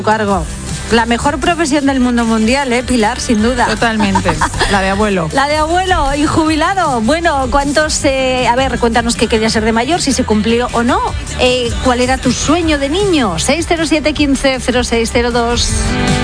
cargo. La mejor profesión del mundo mundial, Pilar, sin duda. Totalmente, la de abuelo. La de abuelo y jubilado. Bueno, ¿cuántos? A ver, cuéntanos qué querías ser de mayor, si se cumplió o no. ¿Cuál era tu sueño de niño? 607 15 0602.